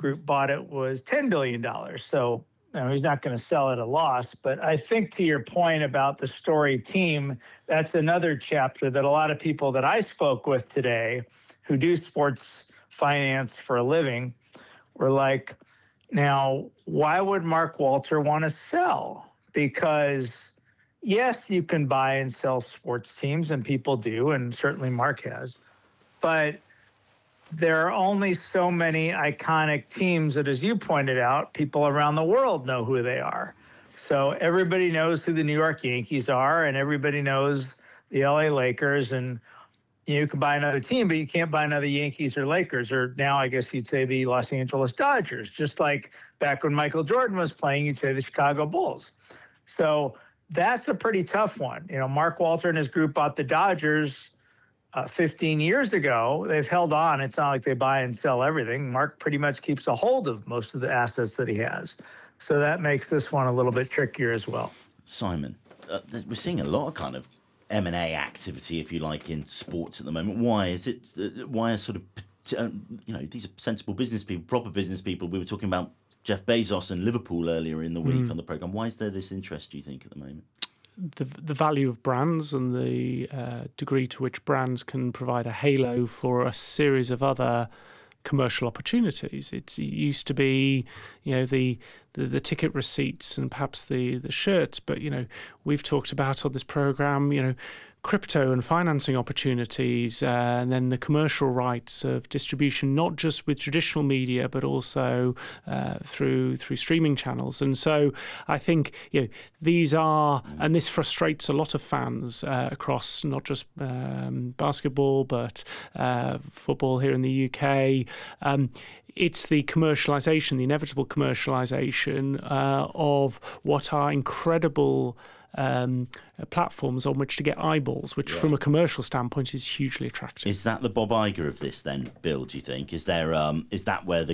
Group bought it was $10 billion. So he's not going to sell at a loss. But I think to your point about the Story team, that's another chapter that a lot of people that I spoke with today who do sports finance for a living were like, now, why would Mark Walter want to sell? Because yes, you can buy and sell sports teams, and people do, and certainly Mark has. But there are only so many iconic teams that, as you pointed out, people around the world know who they are. So everybody knows who the New York Yankees are, and everybody knows the LA Lakers. And you can buy another team, but you can't buy another Yankees or Lakers, or now I guess you'd say the Los Angeles Dodgers. Just like back when Michael Jordan was playing, you'd say the Chicago Bulls. So that's a pretty tough one. Mark Walter and his group bought the Dodgers 15 years ago. They've held on. It's not like they buy and sell everything. Mark pretty much keeps a hold of most of the assets that he has. So that makes this one a little bit trickier as well. Simon, we're seeing a lot of kind of M&A activity, if you like, in sports at the moment. Why is it? Why are sort of, these are sensible business people, proper business people. We were talking about Jeff Bezos and Liverpool earlier in the week on the programme. Why is there this interest, do you think, at the moment? The value of brands and the degree to which brands can provide a halo for a series of other commercial opportunities. It used to be, the ticket receipts and perhaps the shirts, but we've talked about on this program, crypto and financing opportunities, and then the commercial rights of distribution, not just with traditional media, but also through streaming channels. And so I think these are, and this frustrates a lot of fans across not just basketball, but football here in the UK. It's the commercialisation, the inevitable commercialisation of what are incredible platforms on which to get eyeballs, which from a commercial standpoint is hugely attractive. Is that the Bob Iger of this then, Bill, do you think? Is there is that where the